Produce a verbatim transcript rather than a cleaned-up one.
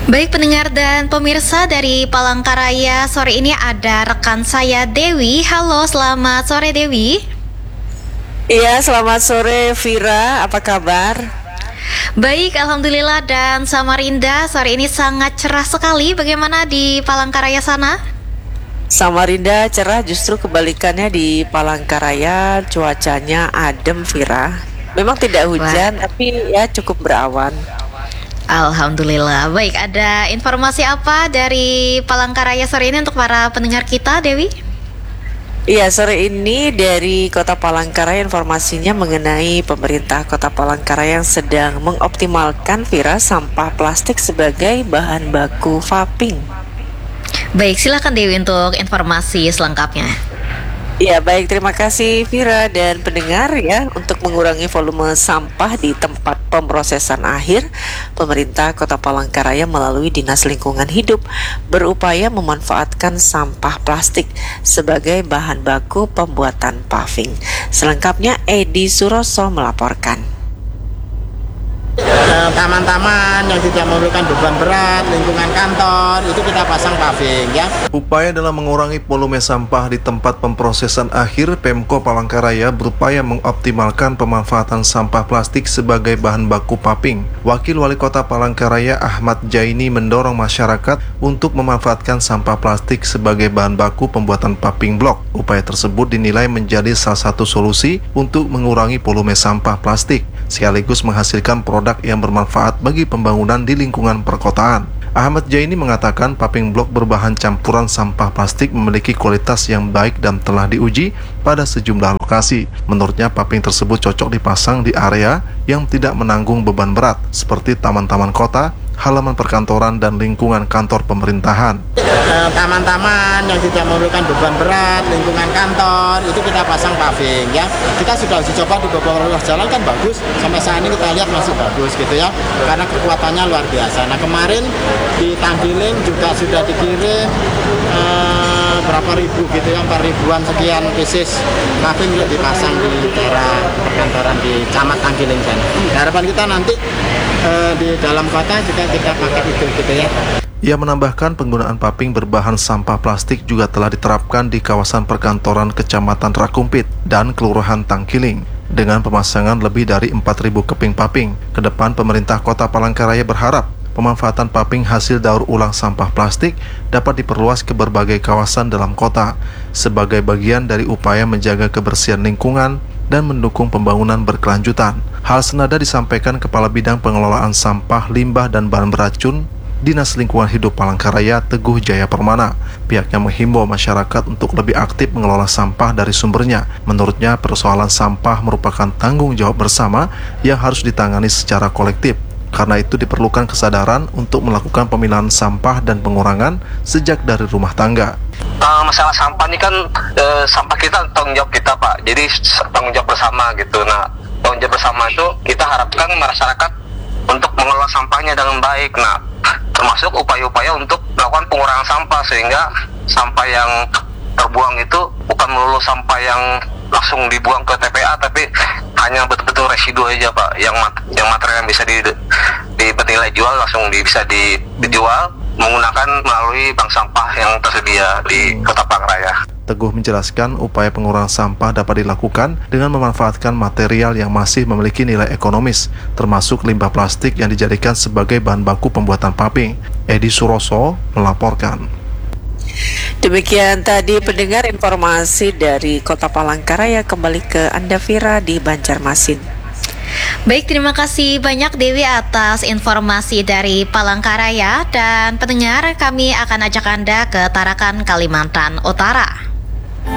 Baik pendengar dan pemirsa dari Palangkaraya, sore ini ada rekan saya Dewi. Halo, selamat sore Dewi. Iya, selamat sore Vira, apa kabar? Baik, Alhamdulillah, dan Samarinda sore ini sangat cerah sekali. Bagaimana di Palangkaraya sana? Samarinda cerah, justru kebalikannya di Palangkaraya cuacanya adem Vira. Memang tidak hujan, Wah. tapi ya cukup berawan. Alhamdulillah. Baik, ada informasi apa dari Palangkaraya sore ini untuk para pendengar kita, Dewi? Iya, sore ini dari Kota Palangkaraya informasinya mengenai pemerintah Kota Palangkaraya yang sedang mengoptimalkan Vira sampah plastik sebagai bahan baku vaping. Baik, silakan Dewi untuk informasi selengkapnya. Ya, baik, terima kasih Vira dan pendengar ya. Untuk mengurangi volume sampah di tempat pemrosesan akhir, pemerintah Kota Palangkaraya melalui Dinas Lingkungan Hidup berupaya memanfaatkan sampah plastik sebagai bahan baku pembuatan paving. Selengkapnya Edi Suroso melaporkan. Taman-taman yang tidak memerlukan beban berat, lingkungan kantor, itu kita pasang paving ya. Upaya dalam mengurangi volume sampah di tempat pemrosesan akhir, Pemko Palangkaraya berupaya mengoptimalkan pemanfaatan sampah plastik sebagai bahan baku paving. Wakil Wali Kota Palangkaraya Ahmad Jaini mendorong masyarakat untuk memanfaatkan sampah plastik sebagai bahan baku pembuatan paving blok. Upaya tersebut dinilai menjadi salah satu solusi untuk mengurangi volume sampah plastik, sekaligus menghasilkan produk yang bermanfaat bagi pembangunan di lingkungan perkotaan. Ahmad Jaini mengatakan paving blok berbahan campuran sampah plastik memiliki kualitas yang baik dan telah diuji pada sejumlah lokasi. Menurutnya paving tersebut cocok dipasang di area yang tidak menanggung beban berat seperti taman-taman kota, halaman perkantoran, dan lingkungan kantor pemerintahan. Taman-taman yang tidak memerlukan beban berat, lingkungan kantor, itu kita pasang paving ya. Kita sudah uji coba di beberapa ruas jalan kan bagus, sampai saat ini kita lihat masih bagus gitu ya, karena kekuatannya luar biasa. Nah kemarin di Tanggiling juga sudah dikirim eh, berapa ribu gitu ya, empat ribuan sekian pieces paving untuk dipasang di daerah perkantoran di Camat Tanggiling sana. Harapan kita nanti eh, di dalam kota juga kita pakai itu gitu ya. Ia menambahkan penggunaan paving berbahan sampah plastik juga telah diterapkan di kawasan perkantoran Kecamatan Rakumpit dan Kelurahan Tangkiling dengan pemasangan lebih dari empat ribu keping paving. Kedepan pemerintah Kota Palangkaraya berharap pemanfaatan paving hasil daur ulang sampah plastik dapat diperluas ke berbagai kawasan dalam kota sebagai bagian dari upaya menjaga kebersihan lingkungan dan mendukung pembangunan berkelanjutan. Hal senada disampaikan Kepala Bidang Pengelolaan Sampah, Limbah, dan Bahan Beracun Dinas Lingkungan Hidup Palangkaraya Teguh Jaya Permana. Pihaknya menghimbau masyarakat untuk lebih aktif mengelola sampah dari sumbernya. Menurutnya, persoalan sampah merupakan tanggung jawab bersama yang harus ditangani secara kolektif. Karena itu diperlukan kesadaran untuk melakukan pemilahan sampah dan pengurangan sejak dari rumah tangga. Uh, masalah sampah ini kan uh, sampah kita tanggung jawab kita Pak. Jadi tanggung jawab bersama gitu. Nah, tanggung jawab bersama itu kita harapkan masyarakat untuk mengelola sampahnya dengan baik. Nah, termasuk upaya-upaya untuk melakukan pengurangan sampah sehingga sampah yang terbuang itu bukan melulu sampah yang langsung dibuang ke T P A, tapi hanya betul-betul residu aja Pak, yang mat yang material yang bisa di dinilai jual langsung di, bisa di, dijual menggunakan melalui bank sampah yang tersedia di Kota Palangkaraya. Teguh menjelaskan upaya pengurangan sampah dapat dilakukan dengan memanfaatkan material yang masih memiliki nilai ekonomis, termasuk limbah plastik yang dijadikan sebagai bahan baku pembuatan paving. Edi Suroso melaporkan. Demikian tadi pendengar informasi dari Kota Palangkaraya. Kembali ke Anda Vira di Banjarmasin. Baik, terima kasih banyak Dewi atas informasi dari Palangkaraya. Dan pendengar, kami akan ajak Anda ke Tarakan, Kalimantan Utara.